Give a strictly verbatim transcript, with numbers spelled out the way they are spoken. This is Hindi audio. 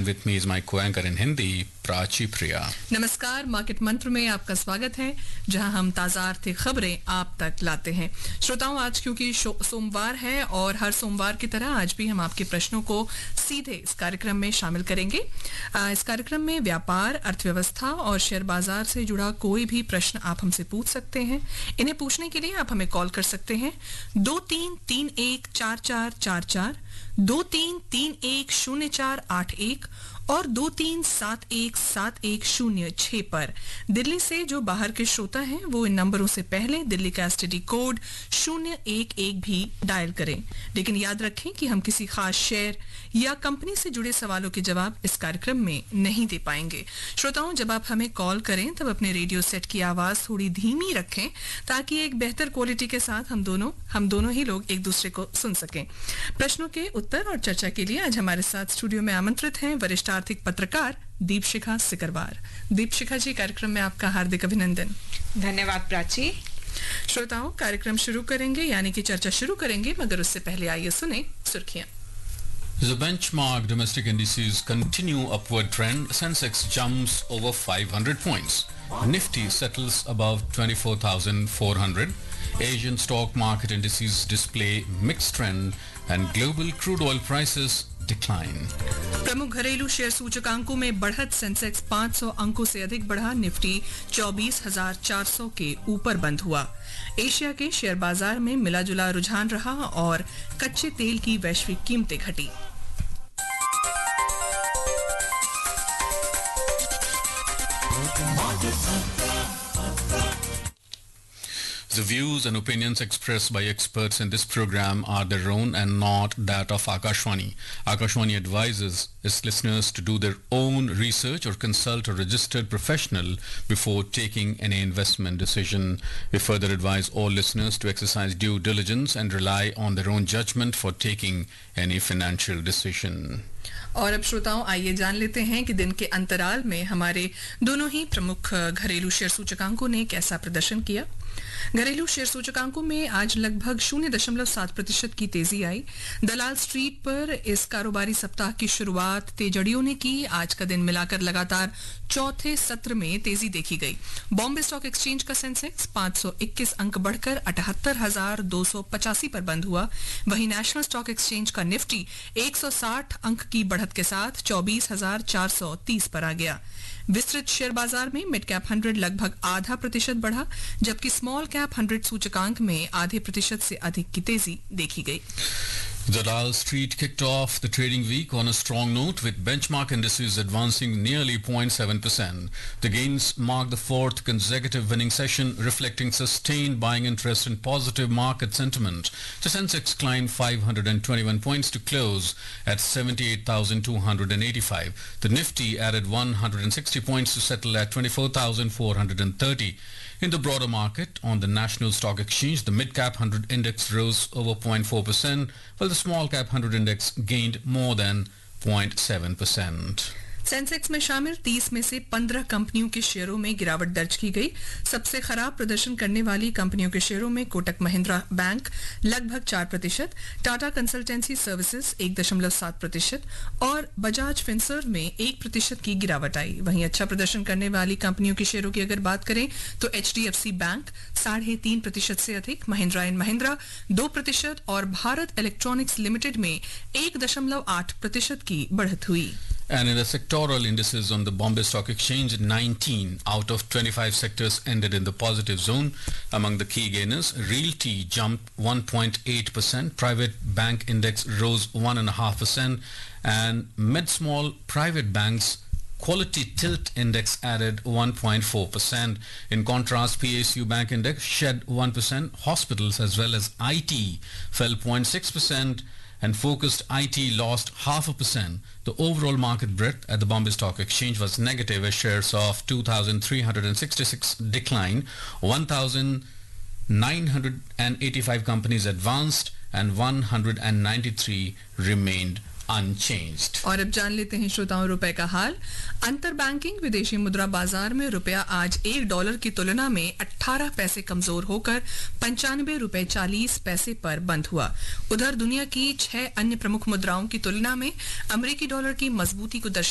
With me is my co-anchor in Hindi, Prachi Priya. नमस्कार, मार्केट मंत्र में आपका स्वागत है, जहां हम ताज़ा आर्थिक खबरें आप तक लाते हैं। श्रोताओं, आज क्योंकि सोमवार है और हर सोमवार की तरह आज भी हम आपके प्रश्नों को सीधे इस कार्यक्रम में शामिल करेंगे। इस कार्यक्रम में व्यापार, अर्थव्यवस्था और शेयर बाजार से जुड़ा कोई भी प्रश्न आप हमसे पूछ सकते हैं। इन्हें पूछने के लिए आप हमें कॉल कर सकते हैं दो तीन तीन एक चार चार चार चार, दो तीन तीन एक शून्य चार आठ एक और दो तीन सात एक सात एक शून्य छह पर। दिल्ली से जो बाहर के श्रोता हैं वो इन नंबरों से पहले दिल्ली का एसटीडी कोड शून्य एक एक भी डायल करें। लेकिन याद रखें कि हम किसी खास शेयर या कंपनी से जुड़े सवालों के जवाब इस कार्यक्रम में नहीं दे पाएंगे। श्रोताओं, जब आप हमें कॉल करें तब अपने रेडियो सेट की आवाज थोड़ी धीमी रखें ताकि एक बेहतर क्वालिटी के साथ हम दोनों हम दोनों ही लोग एक दूसरे को सुन सकें। प्रश्नों के उत्तर और चर्चा के लिए आज हमारे साथ स्टूडियो में आमंत्रित हैं वरिष्ठ आर्थिक पत्रकार दीपशिखा सिकरवार। दीपशिखा जी, कार्यक्रम में आपका हार्दिक अभिनंदन। धन्यवाद प्राची। श्रोताओं, कार्यक्रम शुरू करेंगे यानी कि चर्चा शुरू करेंगे, मगर उससे पहले आइए सुने सुर्खियां। The benchmark domestic indices continue upward trend. Sensex jumps over five hundred points. Nifty settles above twenty-four thousand four hundred. Asian stock market indices display mixed trend and global crude oil prices decline. प्रमुख घरेलू शेयर सूचकांकों में बढ़त। सेंसेक्स पाँच सौ अंकों से अधिक बढ़ा, निफ्टी चौबीस हजार चार सौ के ऊपर बंद हुआ। एशिया के शेयर बाजार में मिला जुला रुझान रहा और कच्चे तेल की वैश्विक कीमतें घटी। The views and opinions expressed by experts in this program are their own and not that of Akashwani. Akashwani advises its listeners to do their own research or consult a registered professional before taking any investment decision. We further advise all listeners to exercise due diligence and rely on their own judgment for taking any financial decision. और अब श्रोताओं, आइए जान लेते हैं कि दिन के अंतराल में हमारे दोनों ही प्रमुख घरेलू शेयर सूचकांकों ने कैसा प्रदर्शन किया। घरेलू शेयर सूचकांकों में आज लगभग शून्य दशमलव सात प्रतिशत की तेजी आई। दलाल स्ट्रीट पर इस कारोबारी सप्ताह की शुरुआत तेजड़ियों ने की। आज का दिन मिलाकर लगातार चौथे सत्र में तेजी देखी गई। बॉम्बे स्टॉक एक्सचेंज का सेंसेक्स पाँच सौ इक्कीस अंक बढ़कर अठहत्तर हजार दो सौ पचासी पर बंद हुआ। वहीं नेशनल स्टॉक एक्सचेंज का निफ्टी एक सौ साठ अंक की बढ़त के साथ चौबीस हजार चार सौ तीस पर आ गया। विस्तृत शेयर बाजार में मिड कैप हंड्रेड लगभग आधा प्रतिशत बढ़ा, जबकि स्मॉल कैप हंड्रेड सूचकांक में आधे प्रतिशत से अधिक की तेजी देखी गई। Dalal Street kicked off the trading week on a strong note with benchmark indices advancing nearly zero point seven percent. The gains marked the fourth consecutive winning session, reflecting sustained buying interest and positive market sentiment. The Sensex climbed five hundred twenty-one points to close at seventy-eight thousand two hundred eighty-five. The Nifty added one hundred sixty points to settle at twenty-four thousand four hundred thirty. In the broader market, on the National Stock Exchange, the mid-cap one hundred index rose over zero point four percent, while the small-cap one hundred index gained more than zero point seven percent. Sensex में शामिल तीस में से पंद्रह कंपनियों के शेयरों में गिरावट दर्ज की गई। सबसे खराब प्रदर्शन करने वाली कंपनियों के शेयरों में कोटक महिंद्रा बैंक लगभग चार प्रतिशत, टाटा कंसल्टेंसी सर्विसेज एक दशमलव सात प्रतिशत और बजाज फिनसर्व में एक प्रतिशत की गिरावट आई। वहीं अच्छा प्रदर्शन करने वाली कंपनियों के शेयरों की अगर बात करें तो एचडीएफसी बैंक साढ़े तीन प्रतिशत से अधिक, महिंद्रा एंड महिंद्रा दो प्रतिशत और भारत इलेक्ट्रॉनिक्स लिमिटेड में एक दशमलव आठ प्रतिशत की बढ़त हुई। And in the sectoral indices on the Bombay Stock Exchange, nineteen out of twenty-five sectors ended in the positive zone. Among the key gainers, Realty jumped one point eight percent, Private Bank Index rose one point five percent, and mid-small private banks Quality Tilt Index added one point four percent. In contrast, P S U Bank Index shed one percent. Hospitals as well as I T fell zero point six percent. And focused I T lost half a percent. The overall market breadth at the Bombay Stock Exchange was negative as shares of two thousand three hundred sixty-six declined, one thousand nine hundred eighty-five companies advanced, and one hundred ninety-three remained unchanged. और अब जान लेते हैं श्रोताओं रुपए का हाल। अंतर बैंकिंग विदेशी मुद्रा बाजार में रुपया आज एक डॉलर की तुलना में अठारह पैसे कमजोर होकर पंचानवे रुपए चालीस पैसे पर बंद हुआ। उधर दुनिया की छह अन्य प्रमुख मुद्राओं की तुलना में अमेरिकी डॉलर की मजबूती को दर्शा